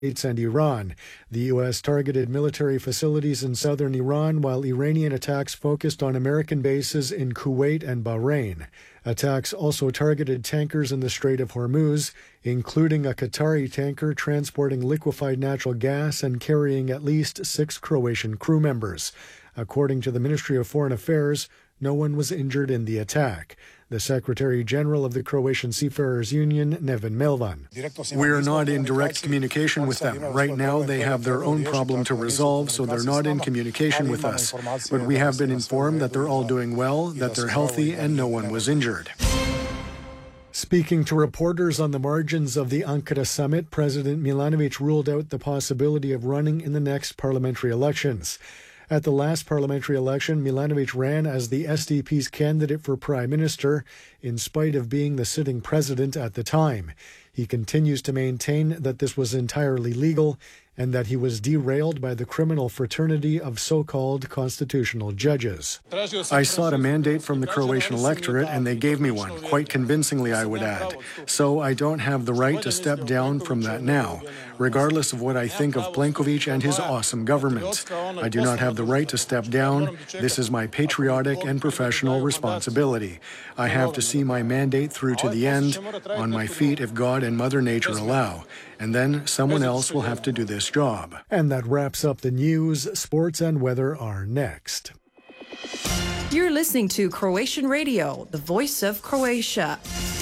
States and Iran. The U.S. targeted military facilities in southern Iran, while Iranian attacks focused on American bases in Kuwait and Bahrain. Attacks also targeted tankers in the Strait of Hormuz, including a Qatari tanker transporting liquefied natural gas and carrying at least 6 Croatian crew members. According to the Ministry of Foreign Affairs, no one was injured in the attack. The Secretary General of the Croatian Seafarers Union, Neven Melvan. We're not in direct communication with them. Right now, they have their own problem to resolve, so they're not in communication with us. But we have been informed that they're all doing well, that they're healthy, and no one was injured. Speaking to reporters on the margins of the Ankara summit, President Milanovic ruled out the possibility of running in the next parliamentary elections. At the last parliamentary election, Milanovic ran as the SDP's candidate for prime minister, in spite of being the sitting president at the time. He continues to maintain that this was entirely legal and that he was derailed by the criminal fraternity of so-called constitutional judges. I sought a mandate from the Croatian electorate, and they gave me one, quite convincingly, I would add. So I don't have the right to step down from that now, regardless of what I think of Plenković and his awesome government. I do not have the right to step down. This is my patriotic and professional responsibility. I have to see my mandate through to the end, on my feet if God and Mother Nature allow. And then someone else will have to do this job. And that wraps up the news. Sports and weather are next. You're listening to Croatian Radio, the voice of Croatia.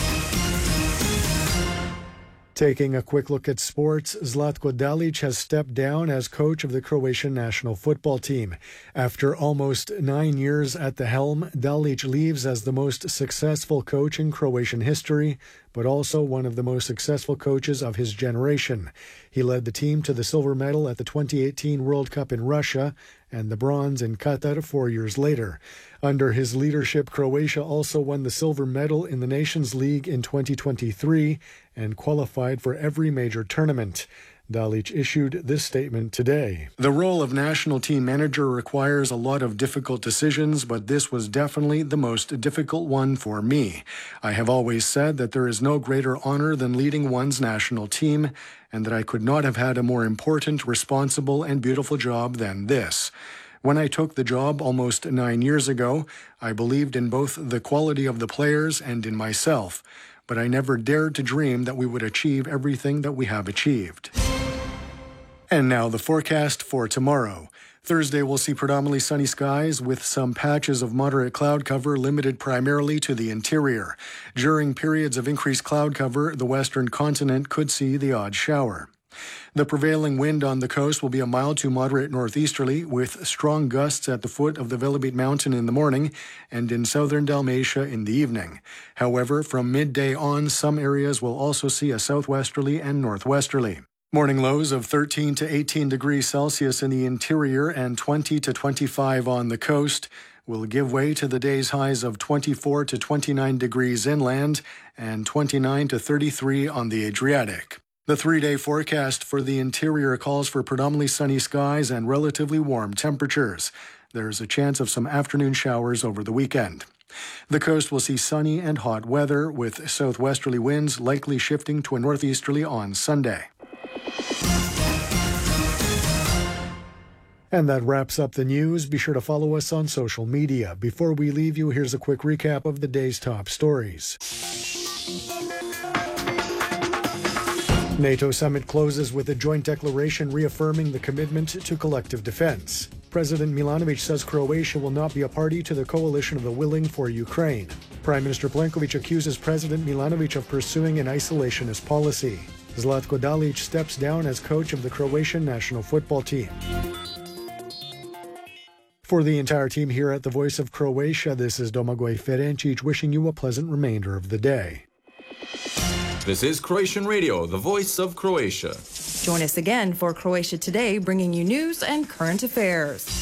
Taking a quick look at sports, Zlatko Dalic has stepped down as coach of the Croatian national football team. After almost 9 years at the helm, Dalic leaves as the most successful coach in Croatian history, but also one of the most successful coaches of his generation. He led the team to the silver medal at the 2018 World Cup in Russia and the bronze in Qatar 4 years later. Under his leadership, Croatia also won the silver medal in the Nations League in 2023 and qualified for every major tournament. Dalic issued this statement today. The role of national team manager requires a lot of difficult decisions, but this was definitely the most difficult one for me. I have always said that there is no greater honor than leading one's national team, and that I could not have had a more important, responsible, and beautiful job than this. When I took the job almost 9 years ago, I believed in both the quality of the players and in myself, but I never dared to dream that we would achieve everything that we have achieved. And now the forecast for tomorrow. Thursday will see predominantly sunny skies with some patches of moderate cloud cover limited primarily to the interior. During periods of increased cloud cover, the western continent could see the odd shower. The prevailing wind on the coast will be a mild to moderate northeasterly with strong gusts at the foot of the Velebit Mountain in the morning and in southern Dalmatia in the evening. However, from midday on, some areas will also see a southwesterly and northwesterly. Morning lows of 13 to 18 degrees Celsius in the interior and 20 to 25 on the coast will give way to the day's highs of 24 to 29 degrees inland and 29 to 33 on the Adriatic. The 3-day forecast for the interior calls for predominantly sunny skies and relatively warm temperatures. There's a chance of some afternoon showers over the weekend. The coast will see sunny and hot weather with southwesterly winds likely shifting to a northeasterly on Sunday. And that wraps up the news. Be sure to follow us on social media. Before we leave you, here's a quick recap of the day's top stories. NATO summit closes with a joint declaration reaffirming the commitment to collective defense. President Milanovic says Croatia will not be a party to the coalition of the willing for Ukraine. Prime Minister Plenković accuses President Milanovic of pursuing an isolationist policy. Zlatko Dalic steps down as coach of the Croatian national football team. For the entire team here at the Voice of Croatia, this is Domagoj Ferencic wishing you a pleasant remainder of the day. This is Croatian Radio, the voice of Croatia. Join us again for Croatia Today, bringing you news and current affairs.